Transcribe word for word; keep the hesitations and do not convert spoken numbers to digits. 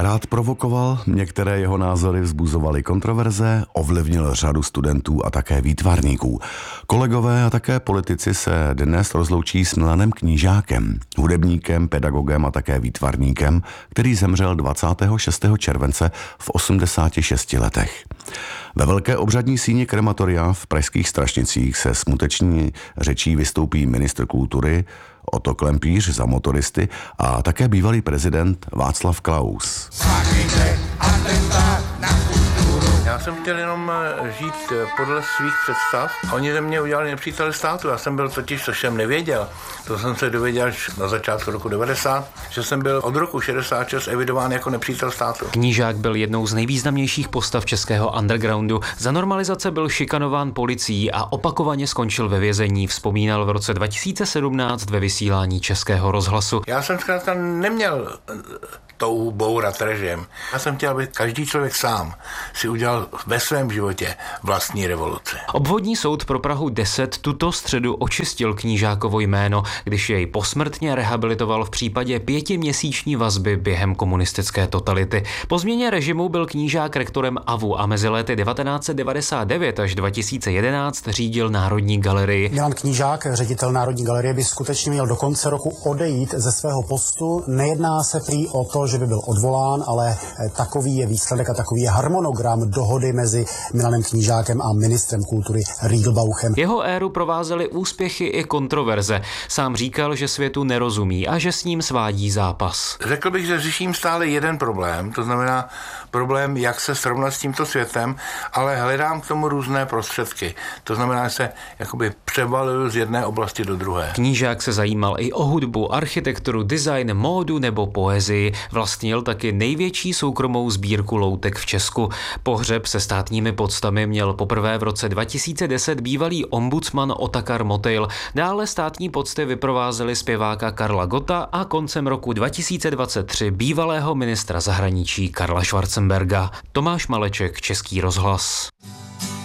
Rád provokoval, některé jeho názory vzbuzovaly kontroverze, ovlivnil řadu studentů a také výtvarníků. Kolegové a také politici se dnes rozloučí s Milanem Knížákem, hudebníkem, pedagogem a také výtvarníkem, který zemřel dvacátého šestého července v osmdesáti šesti letech. Ve velké obřadní síni krematoria v pražských Strašnicích se smuteční řečí vystoupí ministr kultury Otto Klempíř za motoristy a také bývalý prezident Václav Klaus. Já jsem chtěl jenom žít podle svých představ. Oni ze mě udělali nepřítele státu. Já jsem byl totiž, což jsem nevěděl, to jsem se dověděl až na začátku roku devadesát, že jsem byl od roku šedesát šest evidován jako nepřítel státu. Knížák byl jednou z nejvýznamnějších postav českého undergroundu. Za normalizace byl šikanován policií a opakovaně skončil ve vězení, vzpomínal v roce dva tisíce sedmnáct ve vysílání Českého rozhlasu. Já jsem zkrátka neměl touhu bourat režim. Já jsem chtěl, aby každý člověk sám si udělal ve svém životě vlastní revoluci. Obvodní soud pro Prahu deset tuto středu očistil Knížákovo jméno, když jej posmrtně rehabilitoval v případě pětiměsíční vazby během komunistické totality. Po změně režimu byl Knížák rektorem A V U a mezi lety devatenáct set devadesát devět až dva tisíce jedenáct řídil Národní galerii. Milan Knížák, ředitel Národní galerie, by skutečně měl do konce roku odejít ze svého postu. Nejedná se prý o to, že by byl odvolán, ale takový je výsledek a takový je harmonogram dohody mezi Milanem Knížákem a ministrem kultury Riedelbauchem. Jeho éru provázely úspěchy i kontroverze. Sám říkal, že světu nerozumí a že s ním svádí zápas. Řekl bych, že řeším stále jeden problém, to znamená problém, jak se srovnat s tímto světem, ale hledám k tomu různé prostředky. To znamená, že se jakoby převaluju z jedné oblasti do druhé. Knížák se zajímal i o hudbu, architekturu, design, módu nebo poezii. Vlastnil taky největší soukromou sbírku loutek v Česku. Pohřeb se státními poctami měl poprvé v roce dva tisíce deset bývalý ombudsman Otakar Motejl. Dále státní pocty vyprovázeli zpěváka Karla Gotta a koncem roku dva tisíce dvacet tři bývalého ministra zahraničí Karla Schwarzenberga. Tomáš Maleček, Český rozhlas.